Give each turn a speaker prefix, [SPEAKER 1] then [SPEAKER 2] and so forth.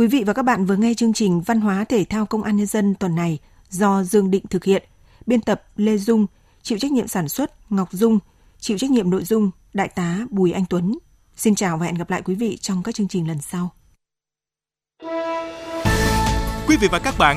[SPEAKER 1] Quý vị và các bạn vừa nghe chương trình Văn hóa Thể thao Công an Nhân dân tuần này do Dương Định thực hiện, biên tập Lê Dung, chịu trách nhiệm sản xuất Ngọc Dung, chịu trách nhiệm nội dung Đại tá Bùi Anh Tuấn. Xin chào và hẹn gặp lại quý vị trong các chương trình lần sau.
[SPEAKER 2] Quý vị và các bạn